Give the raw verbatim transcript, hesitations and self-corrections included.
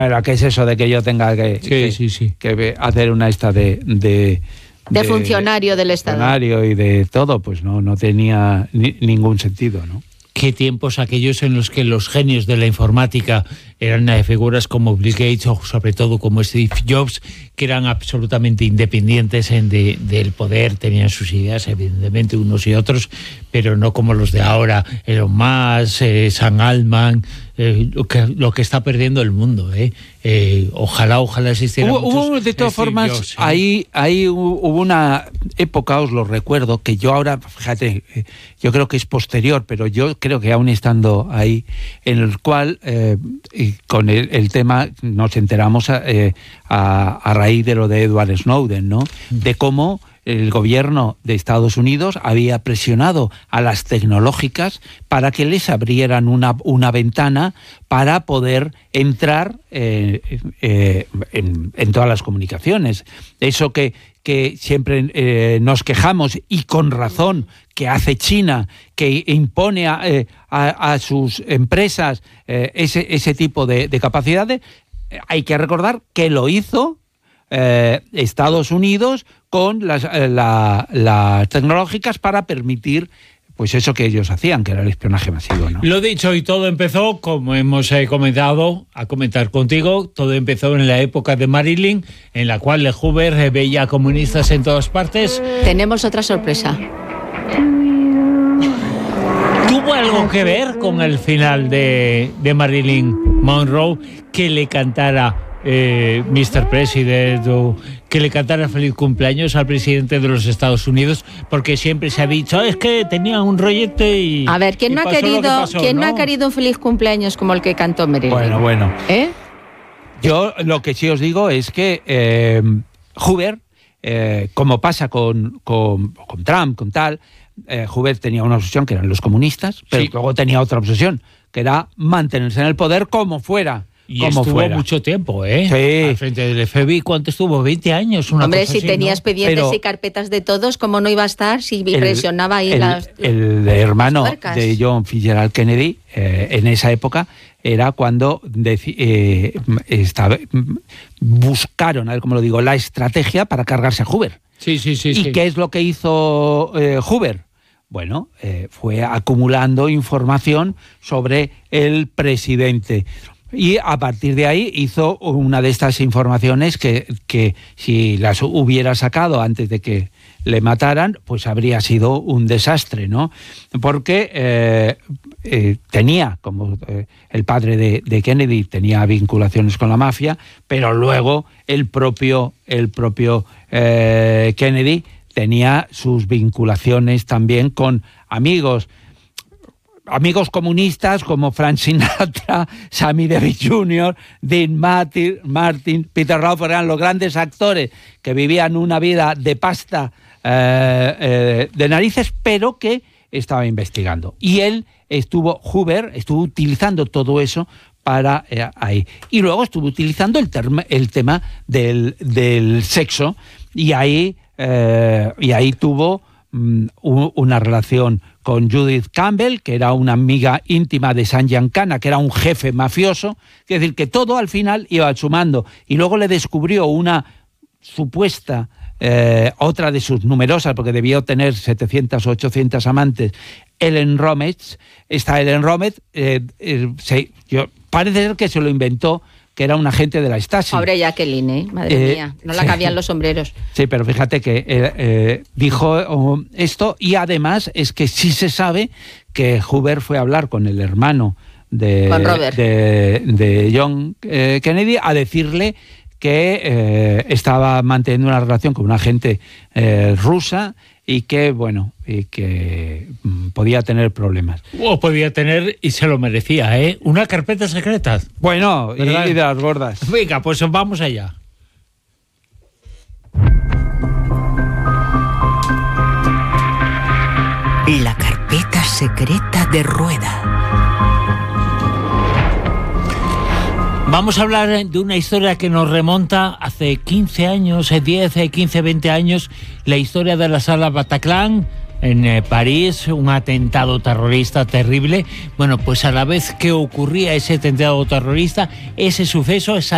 Pero ¿qué es eso de que yo tenga que, sí, que, sí, sí. que hacer una esta de... de De, de funcionario del Estado. Funcionario y de todo, pues no, no tenía ni, ningún sentido, ¿no? Qué tiempos aquellos en los que los genios de la informática eran eh, figuras como Bill Gates o sobre todo como Steve Jobs, que eran absolutamente independientes en de, del poder, tenían sus ideas evidentemente unos y otros, pero no como los de ahora, Elon Musk, eh, Sam Altman, eh, lo, que, lo que está perdiendo el mundo. Eh. Eh, ojalá, ojalá existiera. Hubo, hubo de todas Steve formas, Jobs, ¿eh? ahí, ahí hubo una época, os lo recuerdo, que yo ahora, fíjate, eh, yo creo que es posterior, pero yo creo que aún estando ahí, en el cual, eh, con el, el tema, nos enteramos eh, a, a raíz de lo de Edward Snowden, ¿no? De cómo el gobierno de Estados Unidos había presionado a las tecnológicas para que les abrieran una, una ventana para poder entrar eh, eh, en, en todas las comunicaciones. Eso que, que siempre eh, nos quejamos, y con razón, que hace China, que impone a, eh, a, a sus empresas eh, ese, ese tipo de, de capacidades, hay que recordar que lo hizo Eh, Estados Unidos con las, eh, la, las tecnológicas para permitir pues eso que ellos hacían, que era el espionaje masivo, ¿no? Lo dicho, y todo empezó, como hemos eh, comentado, a comentar contigo, todo empezó en la época de Marilyn, en la cual Hoover eh, veía comunistas en todas partes. Tenemos otra sorpresa. ¿Tuvo algo que ver con el final de, de Marilyn Monroe, que le cantara Eh, mister President, o que le cantara feliz cumpleaños al presidente de los Estados Unidos? Porque siempre se ha dicho, oh, es que tenía un rollete y... A ver, ¿quién, no ha, querido, pasó, ¿quién ¿no? no ha querido un feliz cumpleaños como el que cantó Marilyn? Bueno, bueno. ¿Eh? Yo lo que sí os digo es que eh, Hoover, eh, como pasa con, con, con Trump, con tal, eh, Hoover tenía una obsesión que eran los comunistas, pero sí. luego tenía otra obsesión, que era mantenerse en el poder como fuera. Y como estuvo fuera. mucho tiempo, ¿eh? Sí. Al frente del F B I, ¿cuánto estuvo? ¿veinte años? Una Hombre, cosa si así, tenía ¿no? expedientes Pero y carpetas de todos, ¿cómo no iba a estar si el, presionaba ahí el, las el hermano las de John Fitzgerald Kennedy, eh, en esa época, era cuando deci- eh, estaba, buscaron, a ver cómo lo digo, la estrategia para cargarse a Hoover. Sí, sí, sí. ¿Y sí. qué es lo que hizo eh, Hoover? Bueno, eh, fue acumulando información sobre el presidente. Y a partir de ahí hizo una de estas informaciones que, que si las hubiera sacado antes de que le mataran, pues habría sido un desastre, ¿no? Porque eh, eh, tenía, como eh, el padre de, de Kennedy, tenía vinculaciones con la mafia, pero luego el propio, el propio eh, Kennedy tenía sus vinculaciones también con amigos, amigos comunistas como Frank Sinatra, Sammy Davis junior, Dean Martin, Martin Peter Ralph, eran los grandes actores que vivían una vida de pasta eh, eh, de narices, pero que estaba investigando. Y él estuvo, Hoover, estuvo utilizando todo eso para eh, ahí. Y luego estuvo utilizando el, term, el tema del, del sexo, y ahí, eh, y ahí tuvo um, una relación con Judith Campbell, que era una amiga íntima de San Giancana, que era un jefe mafioso. Es decir, que todo al final iba sumando. Y luego le descubrió una supuesta, eh, otra de sus numerosas, porque debió tener setecientas o ochocientas amantes, Ellen Romez. Esta Ellen Romez, eh, eh, se, yo, parece ser que se lo inventó, que era un agente de la Stasi. Pobre Jacqueline, ¿eh? Madre eh, mía, no la cabían los sombreros. Sí, pero fíjate que eh, eh, dijo oh, esto, y además es que sí se sabe que Hoover fue a hablar con el hermano de, de, de John eh, Kennedy a decirle que eh, estaba manteniendo una relación con una agente eh, rusa y que, bueno, y que mm, podía tener problemas. O podía tener, y se lo merecía, ¿eh? Una carpeta secreta. Bueno, y, y de las gordas. Venga, pues vamos allá. La carpeta secreta de Rueda. Vamos a hablar de una historia que nos remonta hace quince años, diez, quince, veinte años, la historia de la sala Bataclan en eh, París, un atentado terrorista terrible. Bueno, pues a la vez que ocurría ese atentado terrorista, ese suceso, esa